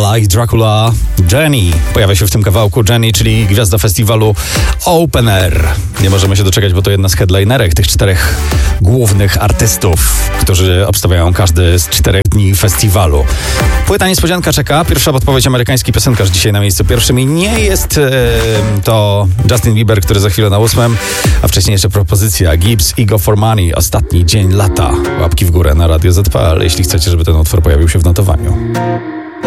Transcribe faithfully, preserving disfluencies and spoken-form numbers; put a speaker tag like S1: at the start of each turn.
S1: Like Dracula, Jenny. Pojawia się w tym kawałku Jenny, czyli gwiazda festiwalu Open Air. Nie możemy się doczekać, bo to jedna z headlinerek tych czterech głównych artystów, którzy obstawiają każdy z czterech dni festiwalu. Płyta niespodzianka czeka. Pierwsza podpowiedź, amerykański piosenkarz dzisiaj na miejscu pierwszym i nie jest e, to Justin Bieber, który za chwilę na ósmym, a wcześniej jeszcze propozycja Gibbs i Go For Money, ostatni dzień lata. Łapki w górę na Radio Z P L, jeśli chcecie, żeby ten utwór pojawił się w notowaniu.